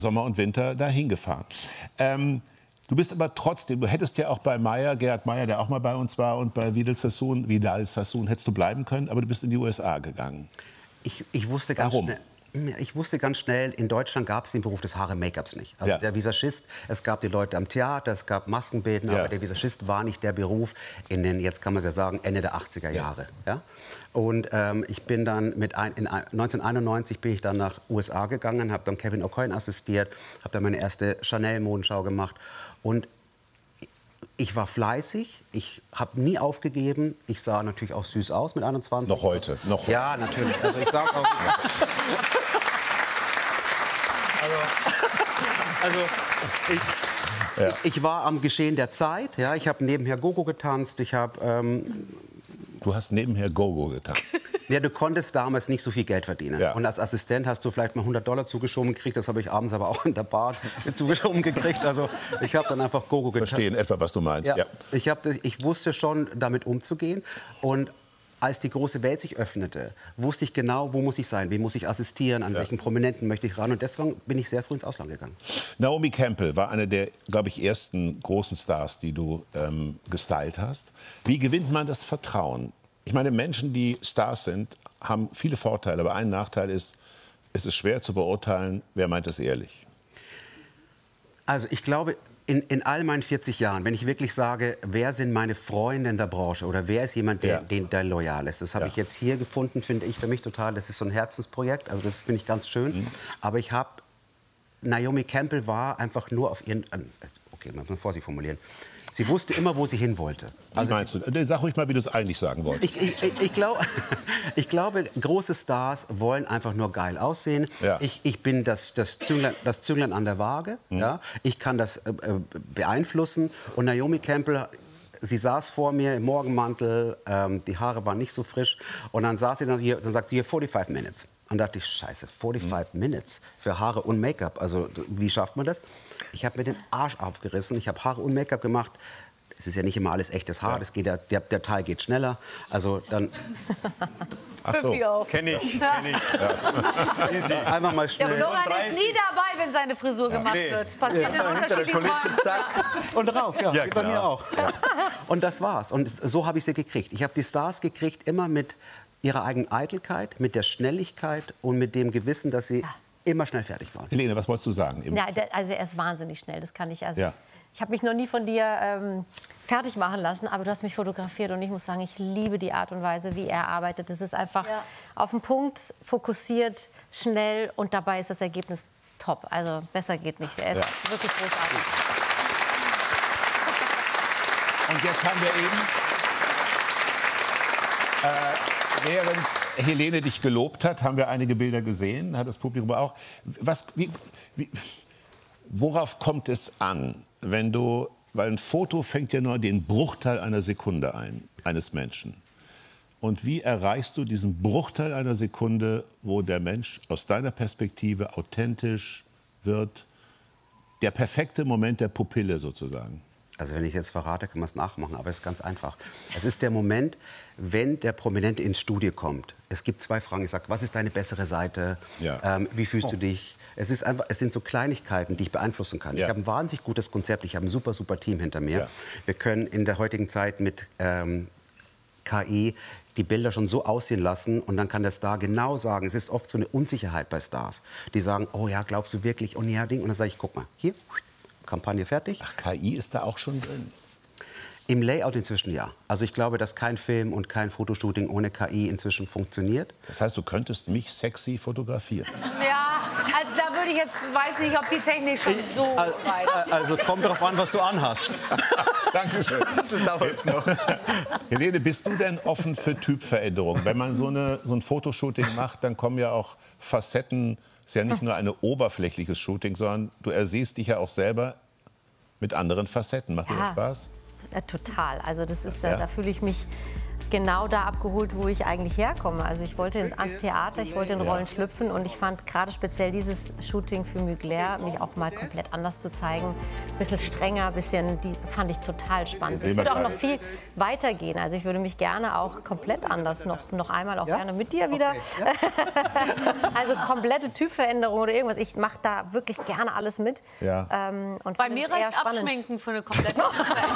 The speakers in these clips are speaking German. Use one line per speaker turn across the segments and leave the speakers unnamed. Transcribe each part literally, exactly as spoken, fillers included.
Sommer und Winter dahin gefahren. Ähm, du bist aber trotzdem, du hättest ja auch bei Meyer, Gerhard Meyer, der auch mal bei uns war, und bei Vidal Sassoon, Vidal Sassoon, hättest du bleiben können, aber du bist in die U S A gegangen.
Ich, ich wusste ganz
Warum?
schnell. Ich wusste ganz schnell, in Deutschland gab es den Beruf des Haare-Make-ups nicht. Also
ja.
der Visagist, es gab die Leute am Theater, es gab Maskenbildner, ja. aber der Visagist war nicht der Beruf in den, jetzt kann man ja sagen, Ende der achtziger Jahre. Ja. Ja? Und ähm, ich bin dann mit ein, in neunzehnhunderteinundneunzig bin ich dann nach U S A gegangen, habe dann Kevin Aucoin assistiert, habe dann meine erste Chanel-Modenschau gemacht und ich war fleißig, ich habe nie aufgegeben. Ich sah natürlich auch süß aus mit einundzwanzig.
Noch heute? Noch heute.
Ja, natürlich. Also ich sag auch... also, also ich, ja. ich, ich war am Geschehen der Zeit. Ja, ich habe nebenher Gogo getanzt. Ich habe... Ähm,
Du hast nebenher Gogo getanzt.
Ja, du konntest damals nicht so viel Geld verdienen. Ja. Und als Assistent hast du vielleicht mal hundert Dollar zugeschoben gekriegt. Das habe ich abends aber auch in der Bar zugeschoben gekriegt. Also ich habe dann einfach Gogo getanzt.
Verstehen etwa, was du meinst.
Ja.
Ja.
Ich, hab, ich wusste schon, damit umzugehen. Und als die große Welt sich öffnete, wusste ich genau, wo muss ich sein, wem muss ich assistieren, an ja. welchen Prominenten möchte ich ran. Und deswegen bin ich sehr früh ins Ausland gegangen.
Naomi Campbell war eine der, glaube ich, ersten großen Stars, die du ähm, gestylt hast. Wie gewinnt man das Vertrauen? Ich meine, Menschen, die Stars sind, haben viele Vorteile. Aber ein Nachteil ist, es ist schwer zu beurteilen, wer meint es ehrlich.
Also ich glaube, in, in all meinen vierzig Jahren, wenn ich wirklich sage, wer sind meine Freunde in der Branche oder wer ist jemand, der, ja. den, der loyal ist. Das habe ja. ich jetzt hier gefunden, finde ich für mich total, das ist so ein Herzensprojekt, also das finde ich ganz schön. Mhm. Aber ich habe, Naomi Campbell war einfach nur auf ihren, okay, man muss vorsichtig formulieren, sie wusste immer, wo sie hin wollte.
Also wie meinst du? Sag ruhig mal, wie du es eigentlich sagen wolltest.
Ich, ich, ich, glaub, ich glaube, große Stars wollen einfach nur geil aussehen.
Ja.
Ich, ich bin das, das, Zünglein, das Zünglein an der Waage. Mhm. Ja? Ich kann das äh, beeinflussen. Und Naomi Campbell, sie saß vor mir im Morgenmantel, ähm, die Haare waren nicht so frisch. Und dann saß sie dann hier, dann sagt sie hier forty-five minutes. Und da dachte ich, scheiße, forty-five mhm. minutes für Haare und Make-up. Also wie schafft man das? Ich habe mir den Arsch aufgerissen. Ich habe Haare und Make-up gemacht. Es ist ja nicht immer alles echtes Haar. Das geht, der, der, der Teil geht schneller. Also dann...
Ach so.
Kenn ich, kenn ich. Ja.
Easy. Einfach mal schnell.
Der Florian ist nie dabei, wenn seine Frisur gemacht
nee.
wird. Es passiert ja. in unterschiedlichen Kulissen,
zack. Und rauf, ja.
Ja,
Wie bei mir auch. Ja. Und das war's. Und so habe ich sie gekriegt. Ich habe die Stars gekriegt, immer mit ihrer eigenen Eitelkeit, mit der Schnelligkeit und mit dem Gewissen, dass sie immer schnell fertig waren.
Helene, was wolltest du sagen?
Ja, also er ist wahnsinnig schnell, das kann ich. Also,
ja.
Ich habe mich noch nie von dir ähm, fertig machen lassen, aber du hast mich fotografiert und ich muss sagen, ich liebe die Art und Weise, wie er arbeitet. Es ist einfach ja. auf den Punkt, fokussiert, schnell und dabei ist das Ergebnis top. Also besser geht nicht. Er ist ja. wirklich großartig.
Und jetzt haben wir eben, äh, während Helene dich gelobt hat, haben wir einige Bilder gesehen, hat das Publikum auch. Was, wie, wie, worauf kommt es an, wenn du, weil ein Foto fängt ja nur den Bruchteil einer Sekunde ein, eines Menschen. Und wie erreichst du diesen Bruchteil einer Sekunde, wo der Mensch aus deiner Perspektive authentisch wird, der perfekte Moment der Pupille sozusagen?
Also wenn ich jetzt verrate, kann man es nachmachen, aber es ist ganz einfach. Es ist der Moment, wenn der Prominente ins Studio kommt. Es gibt zwei Fragen. Ich sage, was ist deine bessere Seite?
Ja.
Ähm, wie fühlst
oh.
du dich? Es, ist einfach, es sind so Kleinigkeiten, die ich beeinflussen kann.
Ja.
Ich habe ein wahnsinnig gutes Konzept. Ich habe ein super, super Team hinter mir.
Ja.
Wir können in der heutigen Zeit mit ähm, K I die Bilder schon so aussehen lassen und dann kann der Star genau sagen, es ist oft so eine Unsicherheit bei Stars. Die sagen, oh ja, glaubst du wirklich? Und ja, Ding. Und dann sage ich, guck mal, hier, Kampagne fertig.
Ach, K I ist da auch schon drin?
Im Layout inzwischen ja. Also ich glaube, dass kein Film und kein Fotoshooting ohne K I inzwischen funktioniert.
Das heißt, du könntest mich sexy fotografieren?
Ja, also da würde ich jetzt, weiß nicht, ob die Technik schon so
also,
weit.
Also kommt darauf an, was du anhast.
Dankeschön. Das dauert noch. Helene, bist du denn offen für Typveränderungen? Wenn man so, eine, so ein Fotoshooting macht, dann kommen ja auch Facetten. Es ist ja nicht nur ein oberflächliches Shooting, sondern du ersiehst dich ja auch selber mit anderen Facetten. Macht dir das Spaß?
Ja, total. Also das ist,
ja.
da fühle ich mich genau da abgeholt, wo ich eigentlich herkomme. Also ich wollte ans Theater, ich wollte in Rollen schlüpfen und ich fand gerade speziell dieses Shooting für Mugler, mich auch mal komplett anders zu zeigen, ein bisschen strenger, ein bisschen, die fand ich total spannend. Ich würde auch noch viel weitergehen. Also ich würde mich gerne auch komplett anders noch, noch einmal auch ja? gerne mit dir wieder. Okay. Ja. Also komplette Typveränderung oder irgendwas. Ich mache da wirklich gerne alles mit.
Ja.
Ähm, und
bei mir reicht Abschminken für eine komplette Typveränderung.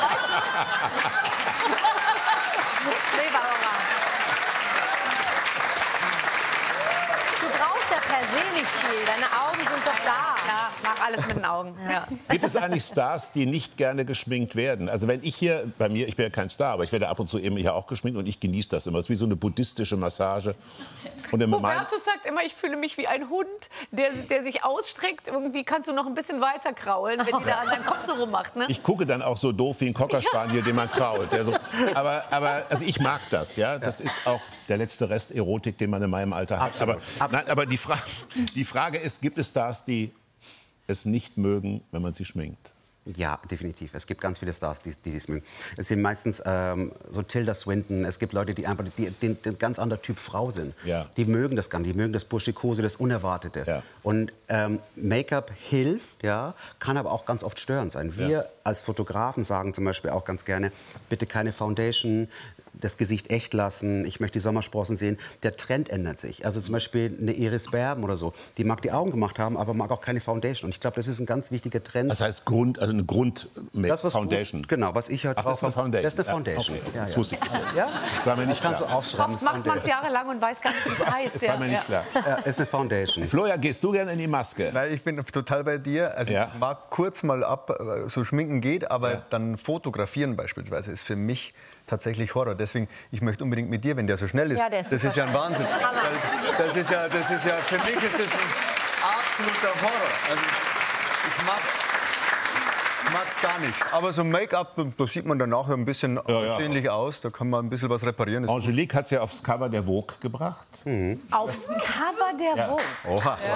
Du brauchst ja per se nicht viel. Deine Augen sind doch da.
Ja, mach alles mit den Augen. Ja.
Gibt es eigentlich Stars, die nicht gerne geschminkt werden? Also wenn ich hier, bei mir, ich bin ja kein Star, aber ich werde ab und zu eben hier auch geschminkt und ich genieße das immer. Das ist wie so eine buddhistische Massage. Und
Hubertus sagt immer, ich fühle mich wie ein Hund, der, der sich ausstreckt. Irgendwie kannst du noch ein bisschen weiter kraulen, wenn die da an deinem Kopf so rummacht. Ne?
Ich gucke dann auch so doof wie ein Cocker Spaniel, den man krault. Der so, aber, aber also ich mag das, ja. Das ist auch der letzte Rest Erotik, den man in meinem Alter hat. Aber, nein, aber die, Fra die Frage ist, gibt es Stars, die es nicht mögen, wenn man sie schminkt?
Ja, definitiv. Es gibt ganz viele Stars, die, die dies mögen. Es sind meistens ähm, so Tilda Swinton. Es gibt Leute, die einfach die, die, die ein ganz anderer Typ Frau sind.
Ja.
Die mögen das gar nicht. Die mögen das Burschikose, das Unerwartete. Ja. Und ähm, Make-up hilft, ja, kann aber auch ganz oft störend sein. Wir ja. als Fotografen sagen zum Beispiel auch ganz gerne, bitte keine Foundation, das Gesicht echt lassen, ich möchte die Sommersprossen sehen. Der Trend ändert sich. Also zum Beispiel eine Iris Berben oder so, die mag die Augen gemacht haben, aber mag auch keine Foundation. Und ich glaube, das ist ein ganz wichtiger Trend.
Das heißt Grund, also eine Grund-Foundation?
Genau, was ich halt
Ach, das ist eine Foundation?
Das ist eine Foundation.
Ja, okay.
Ja, ja.
Das wusste ich nicht.
Ja?
Das war mir nicht
kannst
klar.
du aufschreiben.
Oft macht man es jahrelang und weiß gar nicht, wie es heißt.
Das war mir nicht klar.
Ja, ist eine Foundation.
Florian, gehst du gerne in die Maske?
Nein, ich bin total bei dir. Also
ja.
ich mag kurz mal ab, so schminken geht, aber
ja.
dann fotografieren beispielsweise ist für mich tatsächlich Horror. Deswegen, ich möchte unbedingt mit dir, wenn der so schnell ist.
Ja, der ist
das ist ja ein Wahnsinn. Weil das ist ja, das ist ja, für mich ist das ein absoluter Horror. Also ich mag's, ich mag's gar nicht. Aber so Make-up, da sieht man danach ein bisschen
ja,
ähnlich ja. aus. Da kann man ein bisschen was reparieren. Das
Angelique hat es ja aufs Cover der Vogue gebracht.
Mhm. Aufs Cover der
ja.
Vogue?
Oha. Ja.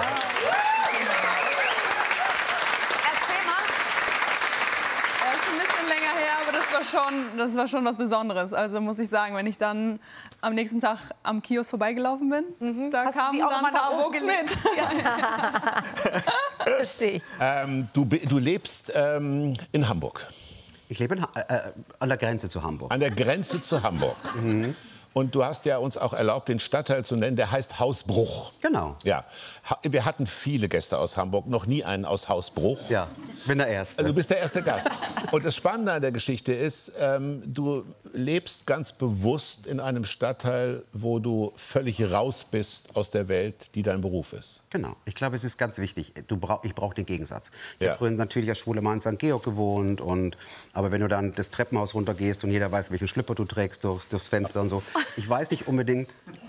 Das war, schon, das war schon was Besonderes. Also muss ich sagen, wenn ich dann am nächsten Tag am Kiosk vorbeigelaufen bin, mhm. da
Hast
kamen dann ein paar Vogues mit.
Ja. Verstehe ich.
Ähm, du, du lebst ähm, in Hamburg.
Ich lebe in, äh, an der Grenze zu Hamburg.
An der Grenze zu Hamburg. Mhm. Und du hast ja uns auch erlaubt, den Stadtteil zu nennen, der heißt Hausbruch.
Genau.
Ja. Wir hatten viele Gäste aus Hamburg, noch nie einen aus Hausbruch.
Ja, ich bin der Erste.
Also du bist der erste Gast. Und das Spannende an der Geschichte ist, ähm, du lebst ganz bewusst in einem Stadtteil, wo du völlig raus bist aus der Welt, die dein Beruf ist.
Genau. Ich glaube, es ist ganz wichtig. Du brauch, ich brauche den Gegensatz. Ich
ja.
habe früher natürlich als schwuler Mann in Sankt Georg gewohnt. Und, aber wenn du dann das Treppenhaus runtergehst und jeder weiß, welchen Schlüpper du trägst durchs, durchs Fenster und so. Ich weiß nicht unbedingt...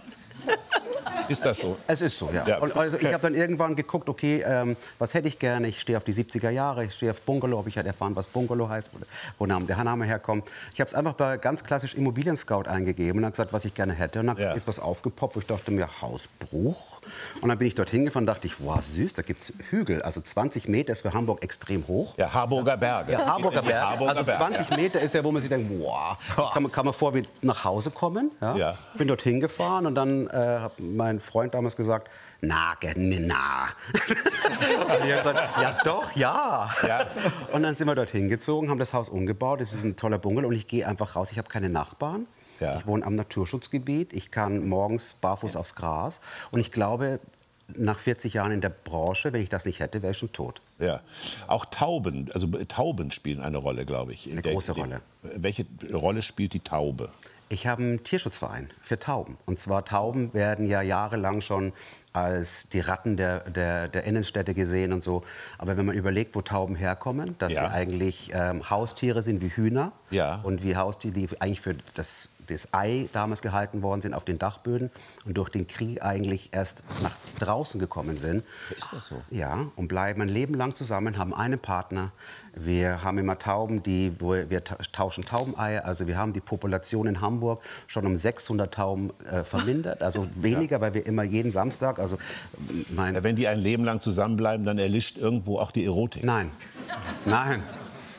Ist das so?
Es ist so, ja. ja. Und also ich habe dann irgendwann geguckt, okay, ähm, was hätte ich gerne? Ich stehe auf die siebziger Jahre, ich stehe auf Bungalow, habe ich halt erfahren, was Bungalow heißt, wo der Name herkommt. Ich habe es einfach bei ganz klassisch Immobilien-Scout eingegeben und habe gesagt, was ich gerne hätte. Und dann ja. ist was aufgepoppt, wo ich dachte mir, Hausbruch. Und dann bin ich dorthin gefahren und dachte ich, wow, süß, da gibt es Hügel. Also zwanzig Meter ist für Hamburg extrem hoch.
Ja, Harburger Berge.
Ja, Harburger Berge.
Harburger
also zwanzig
Berge.
Meter ist ja, wo man sich denkt, wow, kann man, kann man vor, wie nach Hause kommen. Ja? Ja. Bin dorthin gefahren und dann äh, hat mein Freund damals gesagt, na, na. Und ich habe gesagt, ja doch, ja. ja. Und dann sind wir dorthin gezogen, haben das Haus umgebaut. Es ist ein toller Bungalow und ich gehe einfach raus. Ich habe keine Nachbarn. Ja. Ich wohne am Naturschutzgebiet. Ich kann morgens barfuß aufs Gras. Und ich glaube, nach vierzig Jahren in der Branche, wenn ich das nicht hätte, wäre ich schon tot.
Ja. Auch Tauben, also Tauben spielen eine Rolle, glaube ich.
Eine große der, Rolle.
Welche Rolle spielt die Taube?
Ich habe einen Tierschutzverein für Tauben. Und zwar Tauben werden ja jahrelang schon als die Ratten der, der, der Innenstädte gesehen und so. Aber wenn man überlegt, wo Tauben herkommen, dass ja. sie eigentlich ähm, Haustiere sind wie Hühner
ja.
und wie Haustiere, die eigentlich für das, das Ei damals gehalten worden sind auf den Dachböden und durch den Krieg eigentlich erst nach draußen gekommen sind.
Ist das so?
Ja, und bleiben ein Leben lang zusammen, haben einen Partner. Wir haben immer Tauben, die, wo wir tauschen Taubeneier. Also wir haben die Population in Hamburg schon um sechshundert Tauben äh, vermindert. Also weniger, ja. weil wir immer jeden Samstag... Also mein
ja, wenn die ein Leben lang zusammenbleiben, dann erlischt irgendwo auch die Erotik.
Nein, nein.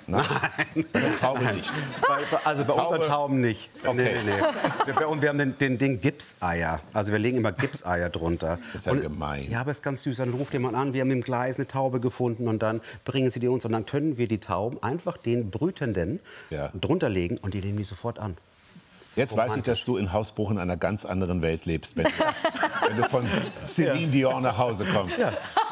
Nein. Bei der Taube nicht.
Bei, also bei
Taube.
unseren Tauben nicht.
Okay.
Nee, nee, nee. Wir, und wir haben den, den Ding Gipseier. Also wir legen immer Gipseier drunter.
Das ist ja
und,
gemein.
Ja, aber ist ganz süß. Dann ruft jemand an, wir haben im Gleis eine Taube gefunden und dann bringen sie die uns. Und dann können wir die Tauben einfach den Brütenden
Ja.
drunter legen und die nehmen die sofort an.
Jetzt weiß ich, dass du in Hausbruch in einer ganz anderen Welt lebst, wenn du, wenn du von Celine Dion nach Hause kommst.
Ja.